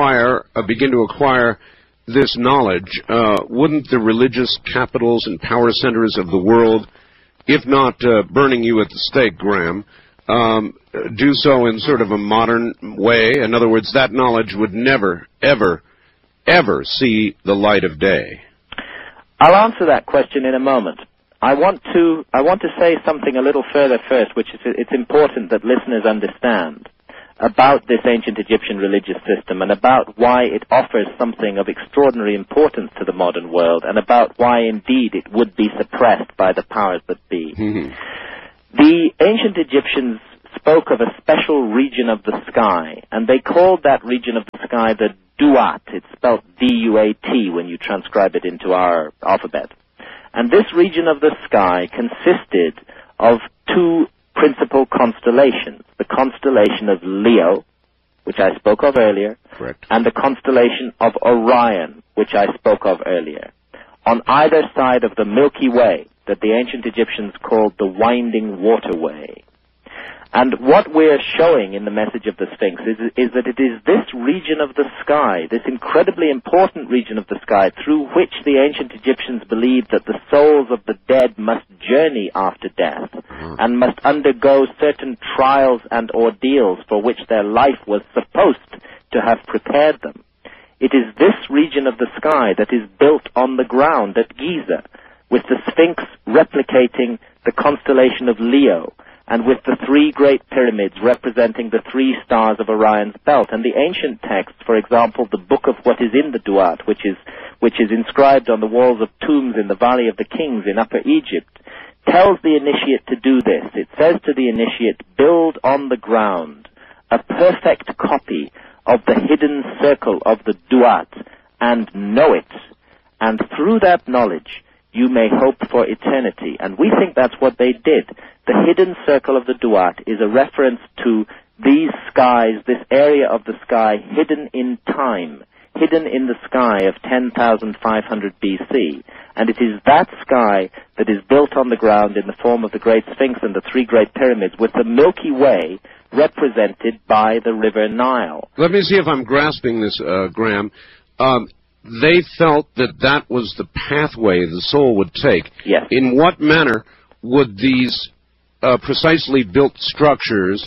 begin to acquire this knowledge. Wouldn't the religious capitals and power centers of the world, if not burning you at the stake, Graham, do so in sort of a modern way? In other words, that knowledge would never, ever, ever see the light of day. I'll answer that question in a moment. I want to say something a little further first, which is it's important that listeners understand about this ancient Egyptian religious system and about why it offers something of extraordinary importance to the modern world and about why indeed it would be suppressed by the powers that be. Mm-hmm. The ancient Egyptians spoke of a special region of the sky, and they called that region of the sky the Duat. It's spelled D-U-A-T when you transcribe it into our alphabet. And this region of the sky consisted of two principal constellations, the constellation of Leo, which I spoke of earlier, Correct. and the constellation of Orion, which I spoke of earlier, on either side of the Milky Way that the ancient Egyptians called the Winding Waterway. And what we're showing in the message of the Sphinx is that it is this region of the sky, this incredibly important region of the sky, through which the ancient Egyptians believed that the souls of the dead must journey after death and must undergo certain trials and ordeals for which their life was supposed to have prepared them. It is this region of the sky that is built on the ground at Giza, with the Sphinx replicating the constellation of Leo, and with the three great pyramids representing the three stars of Orion's belt. And the ancient texts, for example, the Book of What is in the Duat, which is inscribed on the walls of tombs in the Valley of the Kings in Upper Egypt, tells the initiate to do this. It says to the initiate, build on the ground a perfect copy of the hidden circle of the Duat and know it. And through that knowledge, you may hope for eternity. And we think that's what they did. The hidden circle of the Duat is a reference to these skies, this area of the sky hidden in time, hidden in the sky of 10,500 BC. And it is that sky that is built on the ground in the form of the Great Sphinx and the three great pyramids, with the Milky Way represented by the River Nile. Let me see if I'm grasping this, Graham. They felt that that was the pathway the soul would take. Yes. In what manner would these precisely built structures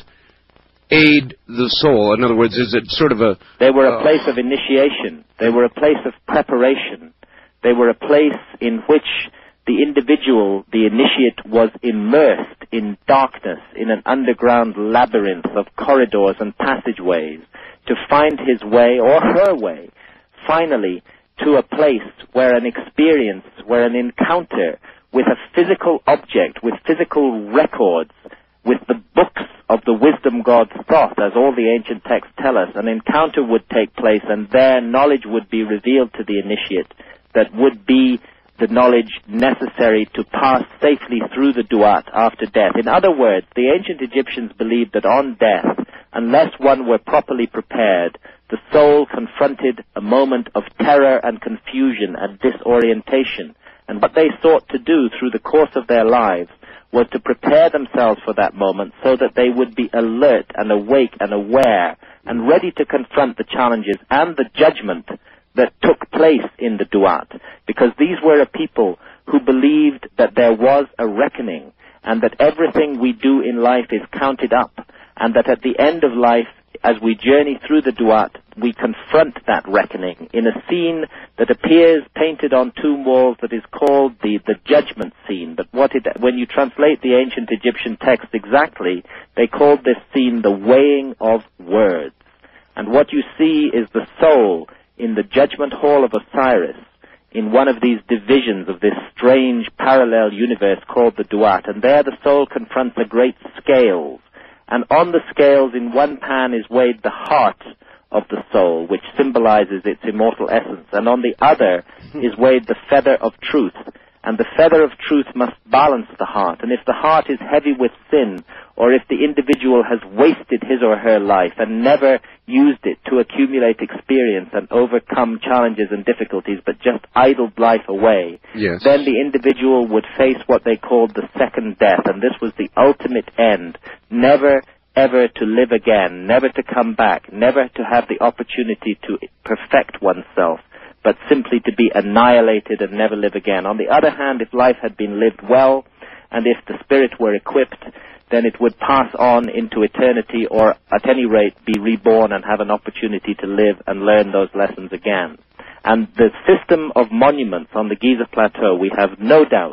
aid the soul? In other words, is it sort of a... They were a place of initiation. They were a place of preparation. They were a place in which the individual, the initiate, was immersed in darkness, in an underground labyrinth of corridors and passageways, to find his way, or her way, finally, to a place where an experience, where an encounter with a physical object, with physical records, with the books of the wisdom God's thought, as all the ancient texts tell us, an encounter would take place, and there knowledge would be revealed to the initiate that would be the knowledge necessary to pass safely through the Duat after death. In other words, the ancient Egyptians believed that on death, unless one were properly prepared, the soul confronted a moment of terror and confusion and disorientation. And what they sought to do through the course of their lives was to prepare themselves for that moment so that they would be alert and awake and aware and ready to confront the challenges and the judgment that took place in the Duat. Because these were a people who believed that there was a reckoning and that everything we do in life is counted up, and that at the end of life, as we journey through the Duat, we confront that reckoning in a scene that appears painted on tomb walls that is called the judgment scene. But when you translate the ancient Egyptian text exactly, they called this scene the weighing of words. And what you see is the soul in the judgment hall of Osiris, in one of these divisions of this strange parallel universe called the Duat. And there the soul confronts a great scales. And on the scales, in one pan is weighed the heart of the soul, which symbolizes its immortal essence. And on the other is weighed the feather of truth. And the feather of truth must balance the heart. And if the heart is heavy with sin, or if the individual has wasted his or her life and never used it to accumulate experience and overcome challenges and difficulties, but just idled life away, yes, then the individual would face what they called the second death. And this was the ultimate end. Never, ever to live again, never to come back, never to have the opportunity to perfect oneself, but simply to be annihilated and never live again. On the other hand, if life had been lived well, and if the spirit were equipped, then it would pass on into eternity, or at any rate be reborn and have an opportunity to live and learn those lessons again. And the system of monuments on the Giza Plateau, we have no doubt,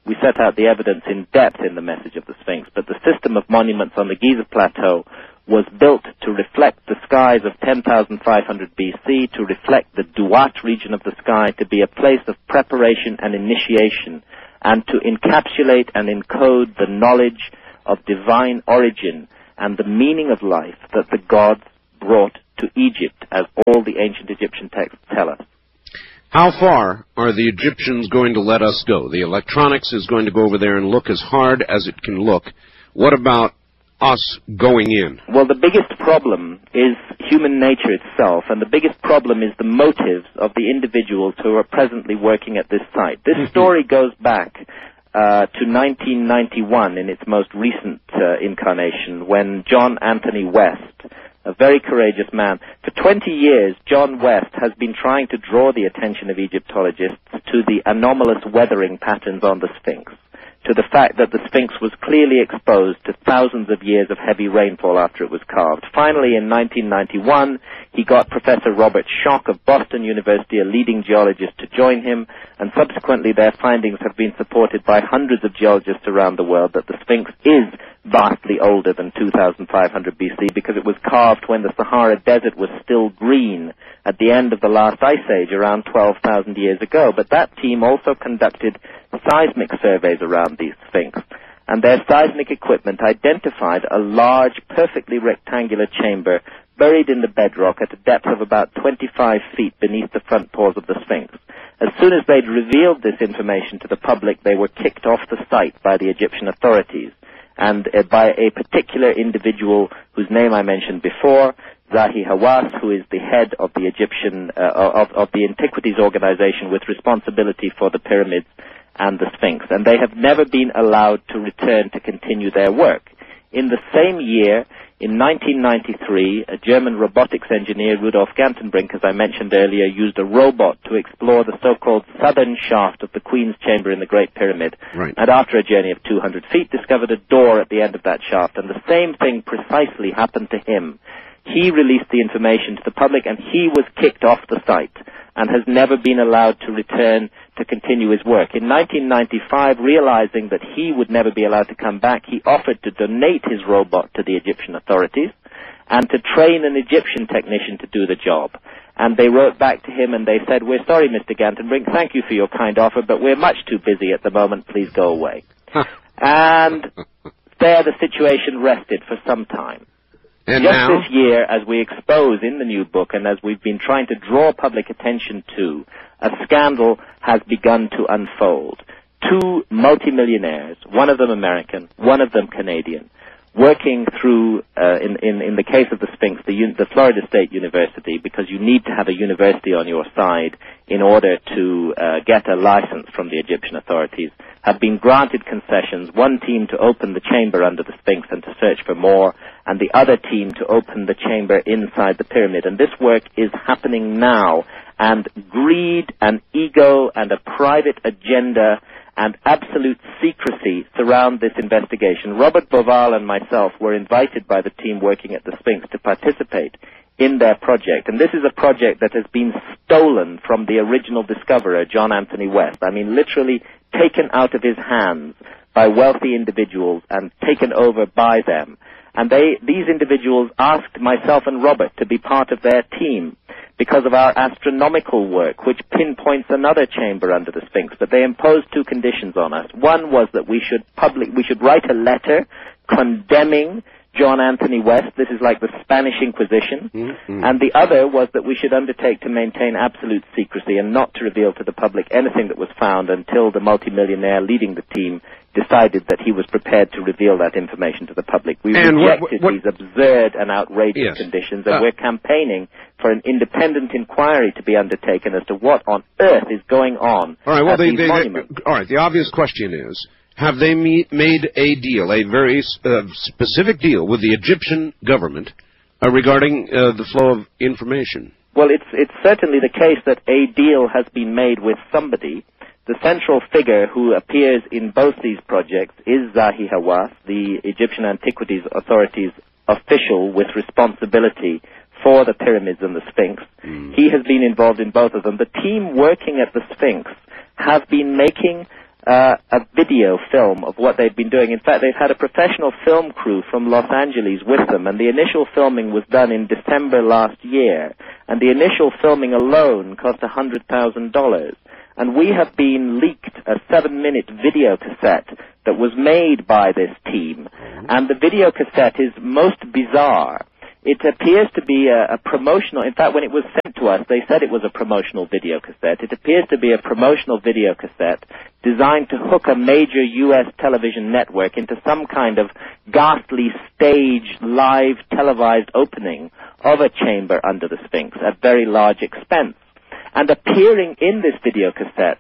we set out the evidence in depth in the Message of the Sphinx. But the system of monuments on the Giza Plateau was built to reflect the skies of 10,500 BC, to reflect the Duat region of the sky, to be a place of preparation and initiation, and to encapsulate and encode the knowledge of divine origin and the meaning of life that the gods brought to Egypt, as all the ancient Egyptian texts tell us. How far are the Egyptians going to let us go? The electronics is going to go over there and look as hard as it can look. What about us going in? Well, the biggest problem is human nature itself, and the biggest problem is the motives of the individuals who are presently working at this site. This story goes back to 1991 in its most recent incarnation, when John Anthony West, a very courageous man, for 20 years, John West has been trying to draw the attention of Egyptologists to the anomalous weathering patterns on the Sphinx, to the fact that the Sphinx was clearly exposed to thousands of years of heavy rainfall after it was carved. Finally, in 1991, he got Professor Robert Schoch of Boston University, a leading geologist, to join him, and subsequently their findings have been supported by hundreds of geologists around the world that the Sphinx is vastly older than 2,500 BC because it was carved when the Sahara Desert was still green at the end of the last ice age around 12,000 years ago. But that team also conducted seismic surveys around the Sphinx, and their seismic equipment identified a large, perfectly rectangular chamber buried in the bedrock at a depth of about 25 feet beneath the front paws of the Sphinx. As soon as they'd revealed this information to the public, they were kicked off the site by the Egyptian authorities, and by a particular individual whose name I mentioned before, Zahi Hawass, who is the head of the Egyptian, of the Antiquities Organization with responsibility for the pyramids and the Sphinx. And they have never been allowed to return to continue their work. In the same year, in 1993, a German robotics engineer, Rudolf Gantenbrink, as I mentioned earlier, used a robot to explore the so-called southern shaft of the Queen's Chamber in the Great Pyramid. Right. And after a journey of 200 feet, discovered a door at the end of that shaft. And the same thing precisely happened to him. He released the information to the public, and he was kicked off the site and has never been allowed to return to continue his work. In 1995, realizing that he would never be allowed to come back, he offered to donate his robot to the Egyptian authorities and to train an Egyptian technician to do the job. And they wrote back to him and they said, "We're sorry, Mr. Gantenbrink, thank you for your kind offer, but we're much too busy at the moment, please go away." And there the situation rested for some time. And just now? This year, as we expose in the new book and as we've been trying to draw public attention to, a scandal has begun to unfold. Two multimillionaires, one of them American, one of them Canadian, working through, in the case of the Sphinx, the Florida State University, because you need to have a university on your side in order to get a license from the Egyptian authorities, have been granted concessions, one team to open the chamber under the Sphinx and to search for more, and the other team to open the chamber inside the pyramid. And this work is happening now, and greed and ego and a private agenda and absolute secrecy surround this investigation. Robert Boval and myself were invited by the team working at the Sphinx to participate in their project. And this is a project that has been stolen from the original discoverer, John Anthony West. I mean, literally taken out of his hands by wealthy individuals and taken over by them. And these individuals asked myself and Robert to be part of their team because of our astronomical work, which pinpoints another chamber under the Sphinx. But they imposed two conditions on us. One was that we should write a letter condemning John Anthony West. This is like the Spanish Inquisition. Mm-hmm. And the other was that we should undertake to maintain absolute secrecy and not to reveal to the public anything that was found until the multimillionaire leading the team decided that he was prepared to reveal that information to the public. We rejected these absurd and outrageous conditions, and we're campaigning for an independent inquiry to be undertaken as to what on earth is going on at these monuments. All right, the obvious question is, have they made a deal, a very specific deal with the Egyptian government regarding the flow of information? Well, it's certainly the case that a deal has been made with somebody. The central figure who appears in both these projects is Zahi Hawass, the Egyptian Antiquities Authority's official with responsibility for the pyramids and the Sphinx. He has been involved in both of them. The team working at the Sphinx have been making a video film of what they'd been doing. In fact, they've had a professional film crew from Los Angeles with them, and the initial filming was done in December last year, and the initial filming alone cost $100,000. And we have been leaked a 7-minute video cassette that was made by this team, and the video cassette is most bizarre. It appears to be a promotional, in fact, when it was sent to us, they said it was a promotional video cassette. It appears to be a promotional video cassette designed to hook a major U.S. television network into some kind of ghastly stage, live, televised opening of a chamber under the Sphinx at very large expense. And appearing in this video cassette,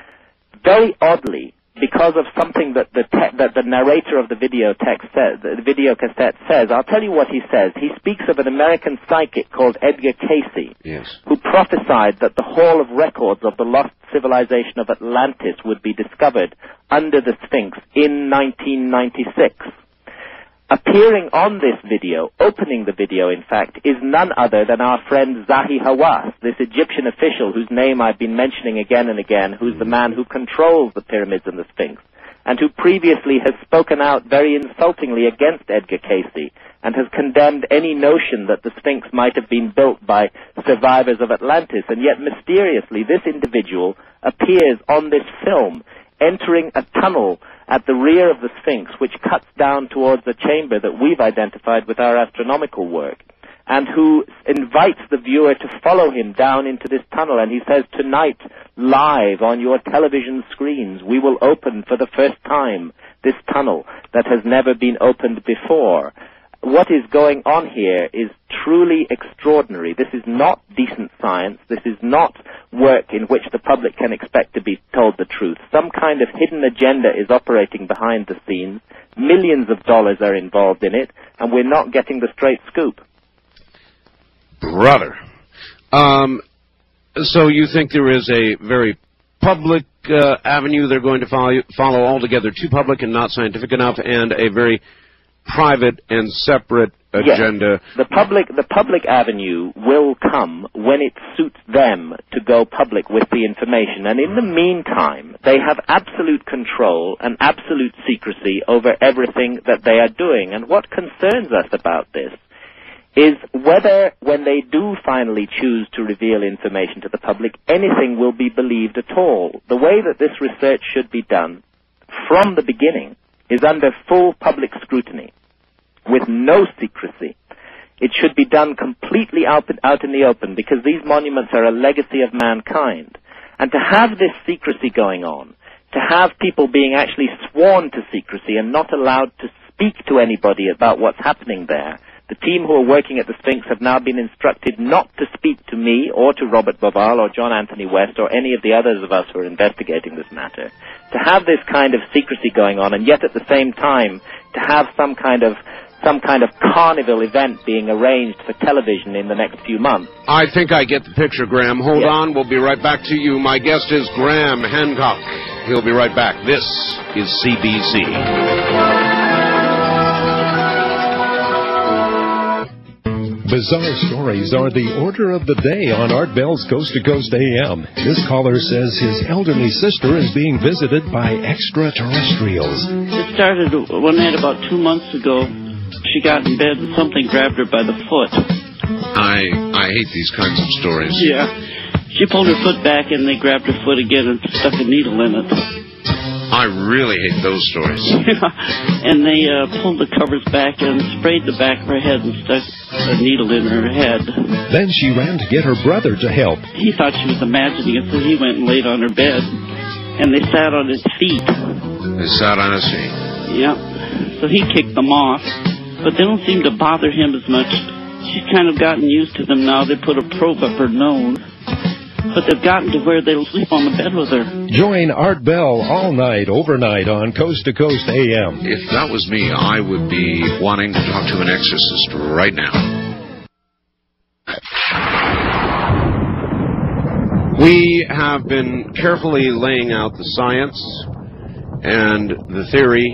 very oddly, because of something that the narrator of the video cassette says. I'll tell you what he says. He speaks of an American psychic called Edgar Cayce, yes, who prophesied that the Hall of Records of the lost civilization of Atlantis would be discovered under the Sphinx in 1996. Appearing on this video, opening the video, in fact, is none other than our friend Zahi Hawass, this Egyptian official whose name I've been mentioning again and again, who's the man who controls the pyramids and the Sphinx, and who previously has spoken out very insultingly against Edgar Cayce, and has condemned any notion that the Sphinx might have been built by survivors of Atlantis. And yet, mysteriously, this individual appears on this film, entering a tunnel at the rear of the Sphinx, which cuts down towards the chamber that we've identified with our astronomical work, and who invites the viewer to follow him down into this tunnel. And he says, tonight, live on your television screens, we will open for the first time this tunnel that has never been opened before. What is going on here is truly extraordinary. This is not decent science. This is not work in which the public can expect to be told the truth. Some kind of hidden agenda is operating behind the scenes. Millions of dollars are involved in it, and we're not getting the straight scoop. Brother. So you think there is a very public avenue they're going to follow altogether, too public and not scientific enough, and a very private and separate agenda? Yes. The public avenue will come when it suits them to go public with the information, and in the meantime, they have absolute control and absolute secrecy over everything that they are doing. And what concerns us about this is whether, when they do finally choose to reveal information to the public, anything will be believed at all. The way that this research should be done from the beginning is under full public scrutiny, with no secrecy. It should be done completely out in the open, because these monuments are a legacy of mankind. And to have this secrecy going on, to have people being actually sworn to secrecy and not allowed to speak to anybody about what's happening there, the team who are working at the Sphinx have now been instructed not to speak to me or to Robert Bauval or John Anthony West or any of the others of us who are investigating this matter. To have this kind of secrecy going on, and yet at the same time to have some kind of carnival event being arranged for television in the next few months. I think I get the picture, Graham. Hold on. We'll be right back to you. My guest is Graham Hancock. He'll be right back. This is CBC. Bizarre stories are the order of the day on Art Bell's Coast to Coast AM. This caller says his elderly sister is being visited by extraterrestrials. It started one night about 2 months ago. She got in bed and something grabbed her by the foot. I hate these kinds of stories. Yeah. She pulled her foot back and they grabbed her foot again and stuck a needle in it. I really hate those stories. And they pulled the covers back and sprayed the back of her head and stuck a needle in her head. Then she ran to get her brother to help. He thought she was imagining it, so he went and laid on her bed. And they sat on his feet. They sat on his feet. Yeah. So he kicked them off. But they don't seem to bother him as much. She's kind of gotten used to them now. They put a probe up her nose. But they've gotten to where they'll sleep on the bed with her. Join Art Bell all night, overnight on Coast to Coast AM. If that was me, I would be wanting to talk to an exorcist right now. We have been carefully laying out the science and the theory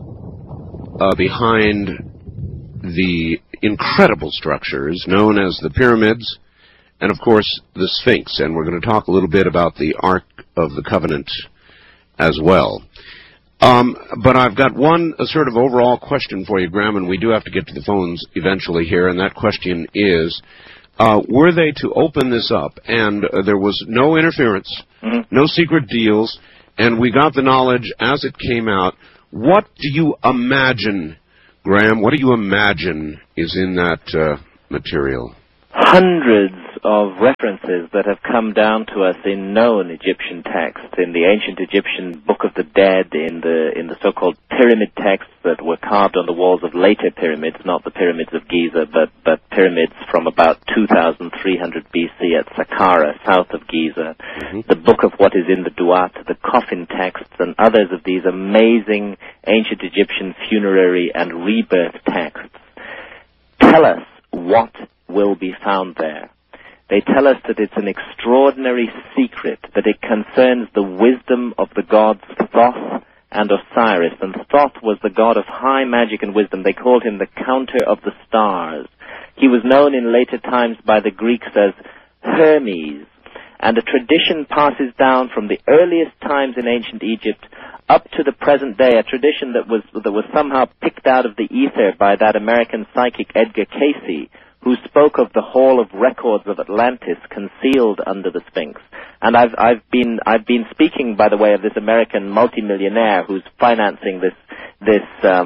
behind the incredible structures known as the pyramids, and of course the Sphinx. And we're going to talk a little bit about the Ark of the Covenant as well. But I've got one sort of overall question for you, Graham, and we do have to get to the phones eventually here, and that question is, were they to open this up and there was no interference, no secret deals, and we got the knowledge as it came out, what do you imagine, Graham, what do you imagine is in that material? Hundreds of references that have come down to us in known Egyptian texts, in the ancient Egyptian Book of the Dead, in the so-called pyramid texts that were carved on the walls of later pyramids, not the pyramids of Giza, but pyramids from about 2300 BC at Saqqara, south of Giza, the book of what is in the Duat, the coffin texts, and others of these amazing ancient Egyptian funerary and rebirth texts tell us what will be found there. They tell us that it's an extraordinary secret, that it concerns the wisdom of the gods Thoth and Osiris. And Thoth was the god of high magic and wisdom. They called him the counter of the stars. He was known in later times by the Greeks as Hermes. And a tradition passes down from the earliest times in ancient Egypt up to the present day, a tradition that was somehow picked out of the ether by that American psychic Edgar Cayce, who spoke of the Hall of Records of Atlantis concealed under the Sphinx. And I've been speaking, by the way, of this American multimillionaire who's financing this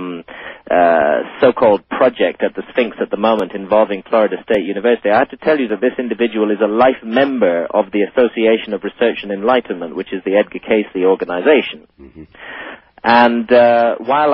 so-called project at the Sphinx at the moment involving Florida State University. I have to tell you that this individual is a life member of the Association of Research and Enlightenment, which is the Edgar Cayce organization. And while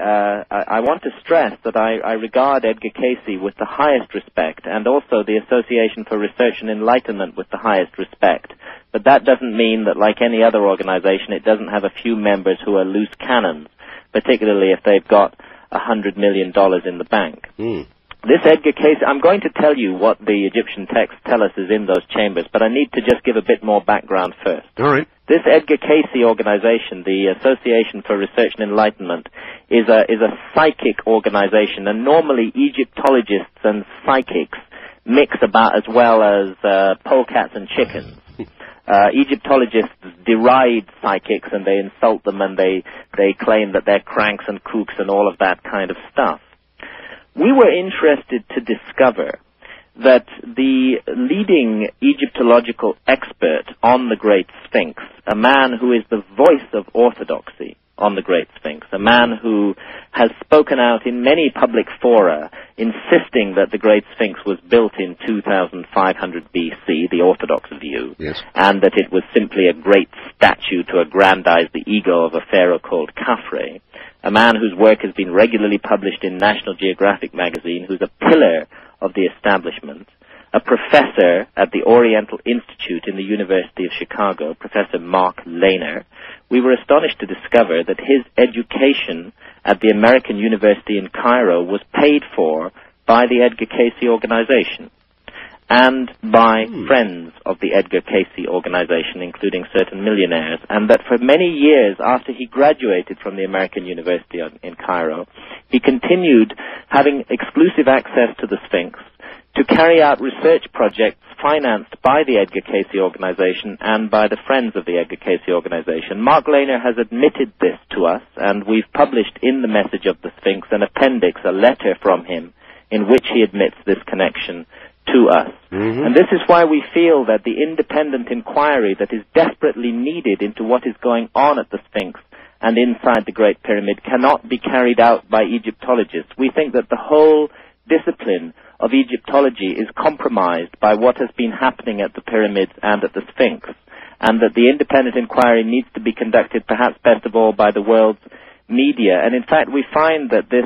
I want to stress that I regard Edgar Cayce with the highest respect, and also the Association for Research and Enlightenment with the highest respect, but that doesn't mean that, like any other organization, it doesn't have a few members who are loose cannons, particularly if they've got $100 million in the bank. This Edgar Cayce, I'm going to tell you what the Egyptian texts tell us is in those chambers, but I need to just give a bit more background first. All right. This Edgar Cayce organization, the Association for Research and Enlightenment, is a psychic organization, and normally Egyptologists and psychics mix about as well as polecats and chickens. Egyptologists deride psychics and they insult them and they claim that they're cranks and kooks and all of that kind of stuff. We were interested to discover that the leading Egyptological expert on the Great Sphinx, a man who is the voice of orthodoxy on the Great Sphinx, a man who has spoken out in many public fora insisting that the Great Sphinx was built in 2500 BC, the orthodox view, and that it was simply a great statue to aggrandize the ego of a pharaoh called Khafre, a man whose work has been regularly published in National Geographic magazine, who's a pillar of the establishment, a professor at the Oriental Institute in the University of Chicago, Professor Mark Lehner. We were astonished to discover that his education at the American University in Cairo was paid for by the Edgar Cayce organization and by friends of the Edgar Cayce organization, including certain millionaires, and that for many years after he graduated from the American University in Cairo, he continued having exclusive access to the Sphinx to carry out research projects financed by the Edgar Cayce organization and by the friends of the Edgar Cayce organization. Mark Lehner has admitted this to us, and we've published in the Message of the Sphinx an appendix, a letter from him, in which he admits this connection to us. And this is why we feel that the independent inquiry that is desperately needed into what is going on at the Sphinx and inside the Great Pyramid cannot be carried out by Egyptologists. We think that the whole discipline of Egyptology is compromised by what has been happening at the pyramids and at the Sphinx, and that the independent inquiry needs to be conducted perhaps best of all by the world's media. And in fact, we find that this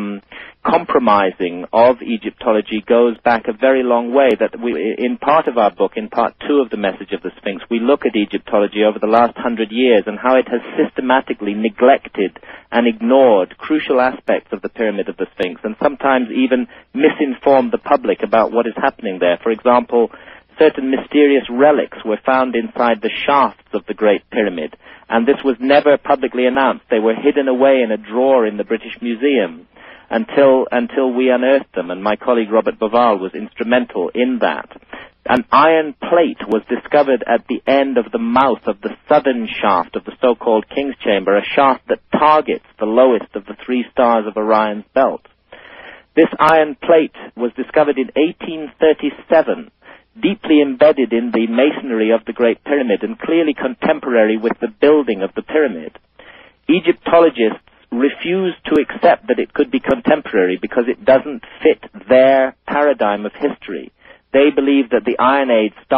compromising of Egyptology goes back a very long way, that we, in part of our book, in part 2 of the Message of the Sphinx, we look at Egyptology over the last 100 years and how it has systematically neglected and ignored crucial aspects of the Pyramid of the Sphinx, and sometimes even misinformed the public about what is happening there. For example, certain mysterious relics were found inside the shafts of the Great Pyramid, and this was never publicly announced. They were hidden away in a drawer in the British Museum until we unearthed them, and my colleague Robert Boval was instrumental in that. An iron plate was discovered at the end of the mouth of the southern shaft of the so-called King's Chamber, a shaft that targets the lowest of the 3 stars of Orion's belt. This iron plate was discovered in 1837, deeply embedded in the masonry of the Great Pyramid and clearly contemporary with the building of the pyramid. Egyptologists refused to accept that it could be contemporary because it doesn't fit their paradigm of history. They believe that the Iron Age started